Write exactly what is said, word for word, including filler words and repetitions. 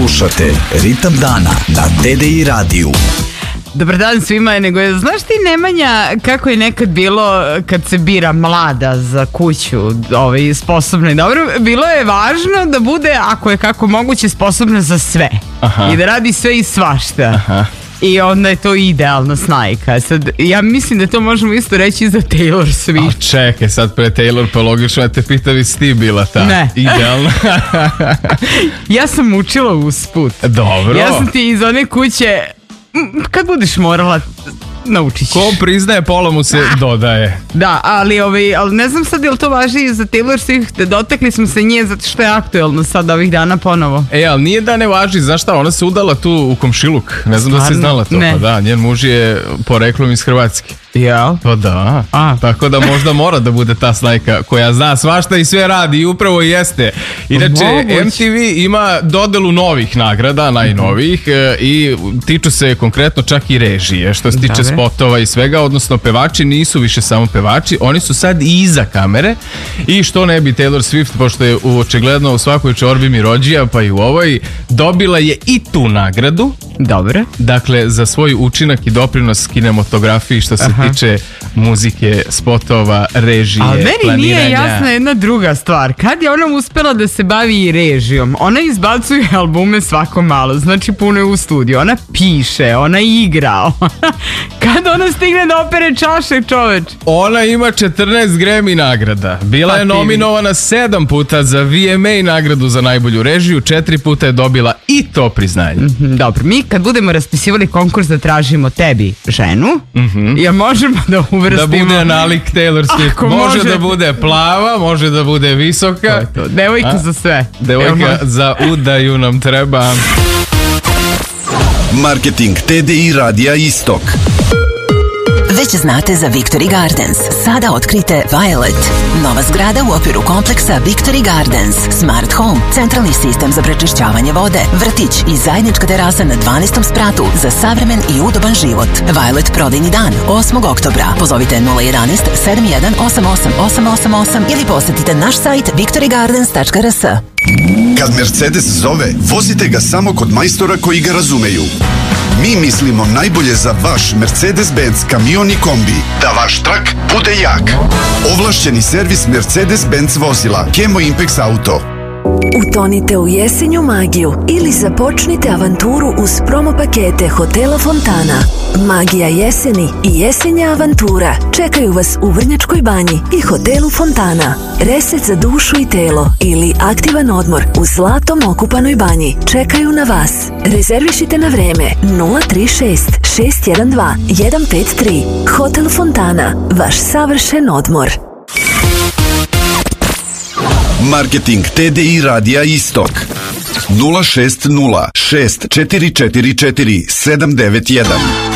Slušate Ritam dana na T D I radiju. Dobar dan svima, nego je, znaš ti Nemanja kako je nekad bilo kad se bira mlada za kuću, ovaj, sposobna i dobro, bilo je važno da bude, ako je kako moguće, sposobna za sve. Aha. I da radi sve i svašta. Aha. I onda je to idealna snajka. Sad, ja mislim da to možemo isto reći za Taylor Swift. A čekaj, sad pre Taylor, pa logično da te pitam i si ti bila ta ne. Idealna. Ja sam učila usput. Dobro. Ja sam ti iz one kuće, kad budeš morala, naučit ćeš. Ko priznaje, pola mu se dodaje. Da, ali, ovaj, ali ne znam sad je li to važi i za Taylor Swift. Dotakli smo se nje zato što je aktuelno sad ovih dana ponovo. E, ali nije da ne važi, znaš šta, ona se udala tu u komšiluk. Ne znam Stvarno? Da si znala to. Ne. Pa da, njen muž je poreklom iz Hrvatske. Ja? Pa da, A. tako da možda mora da bude ta snajka koja zna svašta i sve radi i upravo jeste. Inače, Moguće. M T V ima dodelu novih nagrada, najnovijih, mm-hmm. i tiču se konkretno čak i režije, što se tiče Dobre. spotova i svega, odnosno pevači nisu više samo pevači, oni su sad i iza kamere i što ne bi Taylor Swift, pošto je očigledno u svakoj čorbi mi rođija, pa i u ovoj, dobila je i tu nagradu. Dobro. Dakle, za svoj učinak i doprinos kinematografiji što se Aha. tiče muzike, spotova, režije, ali meni planiranja. Nije jasna jedna druga stvar. Kad je ona uspela da se bavi i režijom? Ona izbacuje albume svako malo, znači puno je u studiju. Ona piše, ona igra. Kad ona stigne da opere čaše, čoveč? Ona ima četrnaest Grammy nagrada. Bila pa je nominovana sedam puta za V M A nagradu za najbolju režiju, četiri puta je dobila i to priznanje. Mm-hmm, dobro, mi kad budemo raspisivali konkurs da tražimo tebi ženu, mm-hmm. ja možemo da uvrstimo... Da bude nalik Taylor Swift. Ako može, može da bude plava, može da bude visoka. To to. Devojka A? za sve. Devojka Evo. za udaju nam treba. Marketing T D I radija Istok. Već znate za Victory Gardens. Sada otkrite Violet. Nova zgrada u okviru kompleksa Victory Gardens. Smart Home, centralni sistem za prečišćavanje vode, vrtić i zajednička terasa na dvanaestom spratu za savremen i udoban život. Violet prodajni dan, osmog oktobra. Pozovite nula jedan sedam jedan osam osam osam osam osam ili posetite naš sajt victory gardens tačka r s. Kad Mercedes zove, vozite ga samo kod majstora koji ga razumeju. Mi mislimo najbolje za vaš Mercedes-Benz kamion i kombi. Da vaš trak bude jak. Ovlašćeni servis Mercedes-Benz vozila Kemo Impex Auto. Utonite u jesenju magiju ili započnite avanturu uz promo pakete Hotela Fontana. Magija jeseni i jesenja avantura čekaju vas u Vrnjačkoj banji i Hotelu Fontana. Reset za dušu i telo ili aktivan odmor u zlatom okupanoj banji čekaju na vas. Rezervišite na vreme nula tri šest šest jedan dva jedan pet tri. Hotel Fontana, vaš savršen odmor. Marketing T D I radija Istok. nula šest nula šest četiri četiri četiri sedam devet jedan.